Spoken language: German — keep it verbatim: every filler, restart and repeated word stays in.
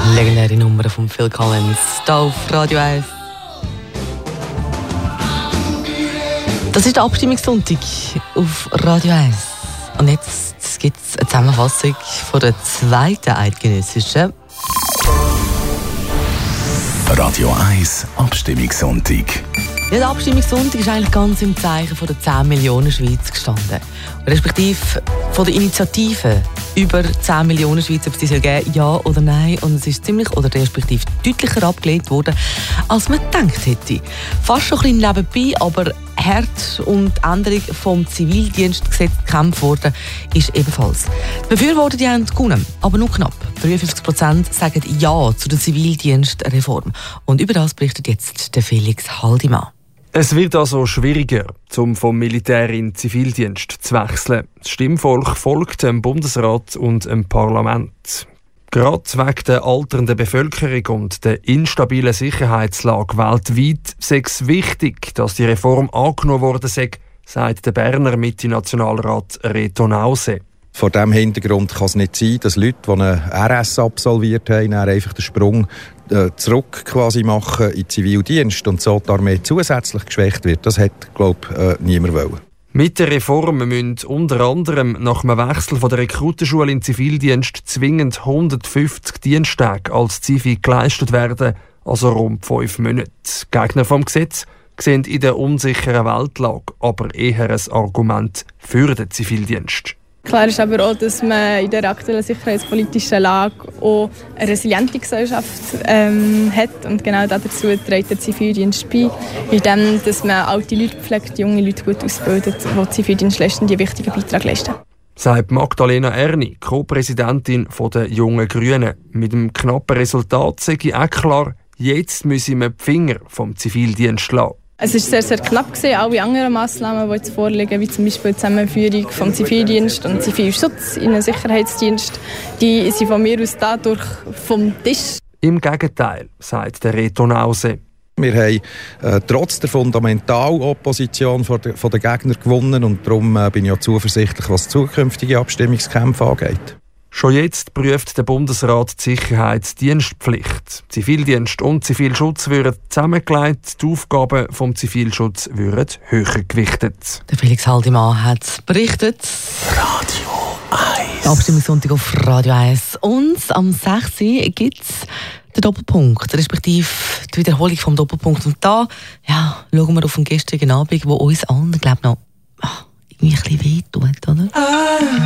Legendäre Nummer von Phil Collins, hier auf Radio eins. Das ist der Abstimmungssonntag auf Radio eins. Und jetzt gibt es eine Zusammenfassung von der zweiten eidgenössischen Radio eins Abstimmungssonntag. Ja, der Abstimmungssonntag ist eigentlich ganz im Zeichen von der zehn Millionen Schweiz gestanden. Respektive von der Initiative über zehn Millionen Schweiz, ob es die soll geben, ja oder nein. Und es ist ziemlich oder respektive deutlicher abgelehnt worden, als man gedacht hätte. Fast schon ein bisschen nebenbei, aber hart und die Änderung vom Zivildienstgesetz gekämpft worden ist ebenfalls. Die Befürworter die haben gewonnen, aber nur knapp. dreiundfünfzig Prozent sagen Ja zu der Zivildienstreform. Und über das berichtet jetzt der Felix Haldimann. Es wird also schwieriger, um vom Militär in den Zivildienst zu wechseln. Das Stimmvolk folgt dem Bundesrat und dem Parlament. Gerade wegen der alternden Bevölkerung und der instabilen Sicherheitslage weltweit sei es wichtig, dass die Reform angenommen worden sei, sagt der Berner Mitte-Nationalrat Reto Nause. Vor diesem Hintergrund kann es nicht sein, dass Leute, die einen R S absolviert haben, dann einfach den Sprung äh, zurück quasi machen in den Zivildienst und so die Armee zusätzlich geschwächt wird. Das hat, glaube ich, äh, niemand wollen. Mit der Reform müssen unter anderem nach einem Wechsel von der Rekrutenschule in den Zivildienst zwingend hundertfünfzig Diensttage als Zivi geleistet werden, also rund fünf Monate. Gegner vom Gesetz sehen in der unsicheren Weltlage aber eher ein Argument für den Zivildienst. Klar ist aber auch, dass man in der aktuellen sicherheitspolitischen Lage auch eine resiliente Gesellschaft ähm, hat. Und genau dazu trägt der Zivildienst bei, indem dass man alte Leute pflegt, junge Leute gut ausbildet, die Zivildienst leisten, die wichtigen Beitrag leisten. Sagt Magdalena Erni, Co-Präsidentin der Jungen Grünen. Mit dem knappen Resultat sage ich auch klar, jetzt müssen wir die Finger vom Zivildienst lassen. Es war sehr, sehr knapp gewesen. Alle anderen Massnahmen, die jetzt vorliegen, wie zum Beispiel die Zusammenführung vom Zivildienst und Zivilschutz in einen Sicherheitsdienst, die sind von mir aus dadurch vom Tisch. Im Gegenteil, sagt der Reto Nause. Wir haben äh, trotz der Fundamentalopposition von der, von den Gegnern gewonnen und darum äh, bin ich auch zuversichtlich, was zukünftige Abstimmungskämpfe angeht. Schon jetzt prüft der Bundesrat die Sicherheitsdienstpflicht. Zivildienst und Zivilschutz würden zusammengelegt, die Aufgaben vom Zivilschutz würden höher gewichtet. Der Felix Haldimann hat berichtet. Radio eins. Abstimmungssonntag auf Radio eins. Und am sechs Uhr gibt es den Doppelpunkt, respektive die Wiederholung vom Doppelpunkt. Und da ja, schauen wir auf den gestrigen Abend, wo uns allen, glaube ich, noch ach, irgendwie ein bisschen wehtut, oder? Ah.